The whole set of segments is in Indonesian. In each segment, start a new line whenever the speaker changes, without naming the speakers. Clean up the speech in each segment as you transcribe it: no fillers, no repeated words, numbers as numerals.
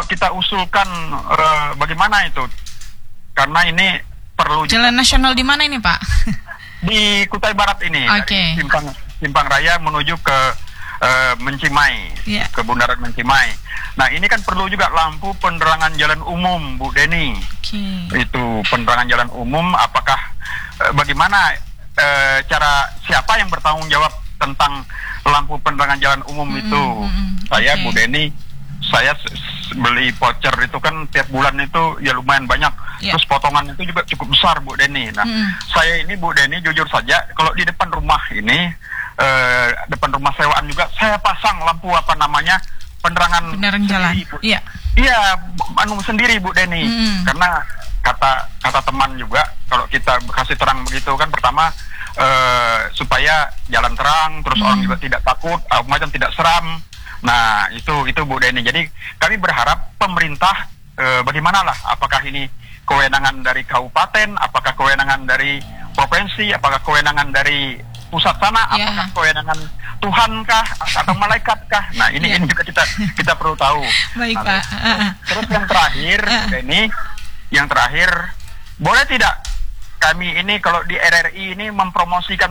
kita usulkan bagaimana itu? Karena ini perlu
jalan nasional di mana ini, Pak?
Di Kutai Barat ini, dari Simpang Raya menuju ke Mencimai, ke Bundaran Mencimai. Nah, ini kan perlu juga lampu penerangan jalan umum, Bu Deni. Itu penerangan jalan umum, apakah bagaimana cara siapa yang bertanggung jawab tentang lampu penerangan jalan umum itu? Saya, Bu Deni, saya beli voucher itu kan tiap bulan itu ya lumayan banyak. Terus potongan itu juga cukup besar, Bu Deni. Nah, saya ini, Bu Deni, jujur saja, kalau di depan rumah ini, depan rumah sewaan juga, saya pasang lampu penerangan
jalan.
Iya, sendiri, Bu Deni. Karena kata teman juga, kalau kita kasih terang begitu kan, pertama supaya jalan terang, terus orang juga tidak takut, macam tidak seram. Nah, itu Bu Deni. Jadi kami berharap pemerintah bagaimana lah, apakah ini kewenangan dari kabupaten, apakah kewenangan dari provinsi, apakah kewenangan dari pusat sana, apakah kewenangan Tuhankah atau malaikatkah? Nah, ini juga kita perlu tahu.
Baik, Pak.
Terus yang terakhir, ini yang terakhir, boleh tidak kami ini kalau di RRI ini mempromosikan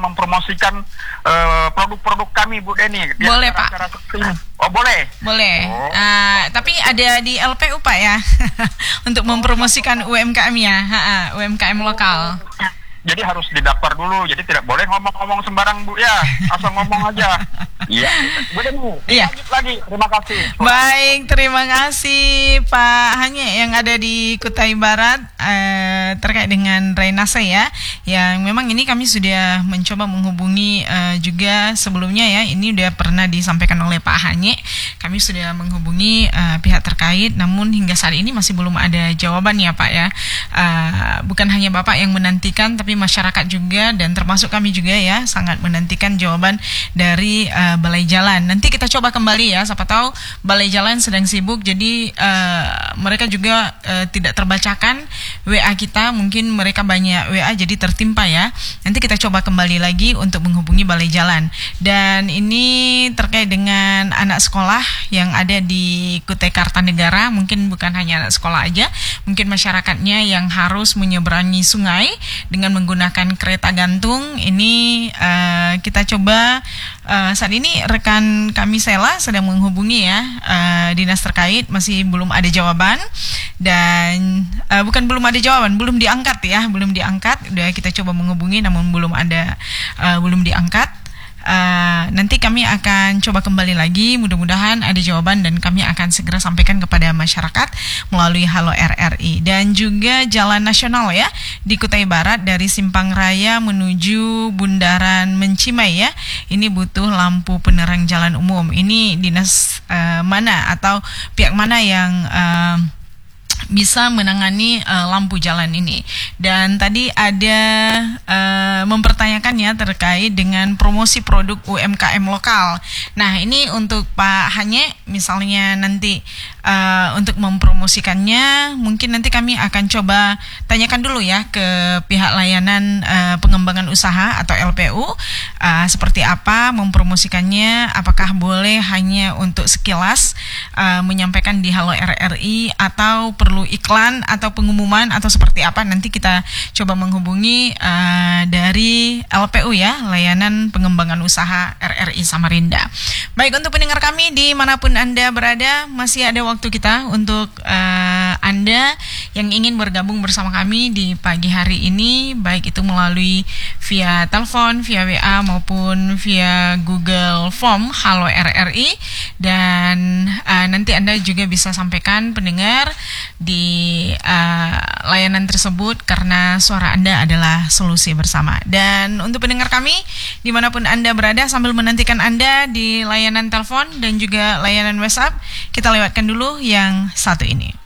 produk-produk kami, Bu Deni?
Boleh, Pak.
Oh, boleh.
Boleh. Tapi ada di LPU, Pak, ya. Untuk mempromosikan UMKM-nya, UMKM lokal.
Jadi harus didaftar dulu, jadi tidak boleh ngomong-ngomong sembarang, Bu, ya, asal ngomong aja. Iya, Bu Deni. Lanjut lagi, terima kasih.
Baik, terima kasih Pak Hanye yang ada di Kutai Barat terkait dengan drainase ya, yang memang ini kami sudah mencoba menghubungi juga sebelumnya ya, ini udah pernah disampaikan oleh Pak Hanye, kami sudah menghubungi pihak terkait, namun hingga saat ini masih belum ada jawaban ya Pak ya. Bukan hanya Bapak yang menantikan, tapi masyarakat juga dan termasuk kami juga ya sangat menantikan jawaban dari Balai Jalan. Nanti kita coba kembali ya, siapa tahu Balai Jalan sedang sibuk, jadi mereka juga tidak terbacakan WA kita, mungkin mereka banyak WA jadi tertimpa ya. Nanti kita coba kembali lagi untuk menghubungi Balai Jalan. Dan ini terkait dengan anak sekolah yang ada di Kutai Kartanegara, mungkin bukan hanya anak sekolah aja, mungkin masyarakatnya yang harus menyeberangi sungai dengan menggunakan kereta gantung. Ini kita coba saat ini rekan kami Sela sedang menghubungi ya dinas terkait, masih belum ada jawaban dan bukan belum ada jawaban, belum diangkat ya, belum diangkat. Udah kita coba menghubungi namun belum diangkat. Nanti kami akan coba kembali lagi, mudah-mudahan ada jawaban dan kami akan segera sampaikan kepada masyarakat melalui Halo RRI. Dan juga jalan nasional ya di Kutai Barat dari Simpang Raya menuju Bundaran Mencimai ya, ini butuh lampu penerang jalan umum. Ini dinas mana atau pihak mana yang bisa menangani lampu jalan ini. Dan tadi ada mempertanyakan ya terkait dengan promosi produk UMKM lokal. Nah, ini untuk Pak Hanye, misalnya nanti untuk mempromosikannya, mungkin nanti kami akan coba tanyakan dulu ya ke pihak layanan pengembangan usaha atau LPU seperti apa mempromosikannya, apakah boleh hanya untuk sekilas menyampaikan di Halo RRI atau perlu iklan atau pengumuman atau seperti apa. Nanti kita coba menghubungi dari LPU ya, Layanan Pengembangan Usaha RRI Samarinda. Baik, untuk pendengar kami dimanapun Anda berada, masih ada waktu kita untuk Anda yang ingin bergabung bersama kami di pagi hari ini, baik itu melalui via telepon, via WA maupun via Google Form Halo RRI. Dan nanti Anda juga bisa sampaikan pendengar di layanan tersebut, karena suara Anda adalah solusi bersama. Dan untuk pendengar kami dimanapun Anda berada, sambil menantikan Anda di layanan telepon dan juga layanan WhatsApp, kita lewatkan dulu yang satu ini.